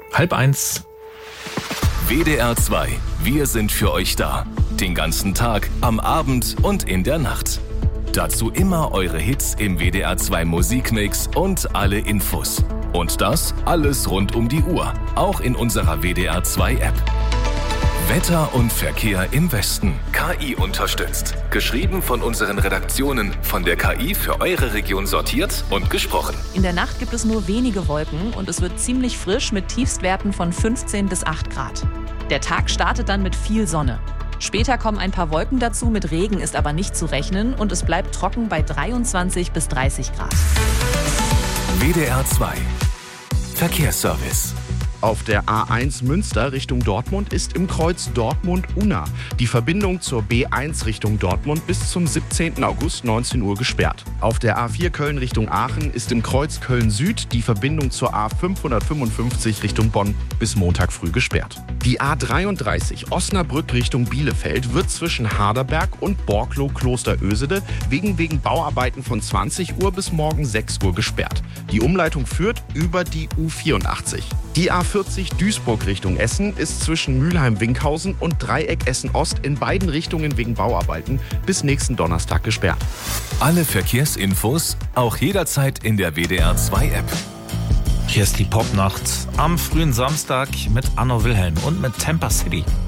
1:30. WDR 2. Wir sind für euch da. Den ganzen Tag, am Abend und in der Nacht. Dazu immer eure Hits im WDR 2 Musikmix und alle Infos. Und das alles rund um die Uhr. Auch in unserer WDR 2 App. Wetter und Verkehr im Westen. KI unterstützt. Geschrieben von unseren Redaktionen. Von der KI für eure Region sortiert und gesprochen. In der Nacht gibt es nur wenige Wolken und es wird ziemlich frisch mit Tiefstwerten von 15 bis 8 Grad. Der Tag startet dann mit viel Sonne. Später kommen ein paar Wolken dazu, mit Regen ist aber nicht zu rechnen und es bleibt trocken bei 23 bis 30 Grad. WDR 2. Verkehrsservice. Auf der A1 Münster Richtung Dortmund ist im Kreuz Dortmund-Unna die Verbindung zur B1 Richtung Dortmund bis zum 17. August 19 Uhr gesperrt. Auf der A4 Köln Richtung Aachen ist im Kreuz Köln-Süd die Verbindung zur A555 Richtung Bonn bis Montag früh gesperrt. Die A33 Osnabrück Richtung Bielefeld wird zwischen Harderberg und Borklow-Klosterösede wegen Bauarbeiten von 20 Uhr bis morgen 6 Uhr gesperrt. Die Umleitung führt über die U84. Die A40 Duisburg Richtung Essen ist zwischen Mülheim-Winkhausen und Dreieck Essen-Ost in beiden Richtungen wegen Bauarbeiten bis nächsten Donnerstag gesperrt. Alle Verkehrsinfos auch jederzeit in der WDR 2 App. Hier ist die Popnacht am frühen Samstag mit Anno Wilhelm und mit Temper City.